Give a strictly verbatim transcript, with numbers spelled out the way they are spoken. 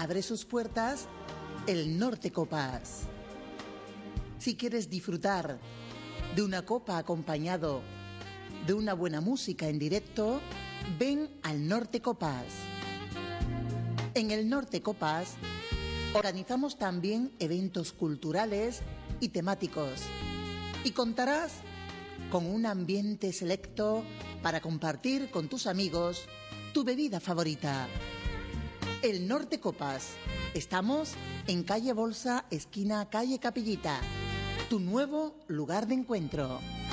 abre sus puertas el Norte Copas. Si quieres disfrutar de una copa acompañado de una buena música en directo, ven al Norte Copas. En el Norte Copas organizamos también eventos culturales y temáticos y contarás con un ambiente selecto para compartir con tus amigos tu bebida favorita. El Norte Copas. Estamos en calle Bolsa, esquina calle Capillita, tu nuevo lugar de encuentro.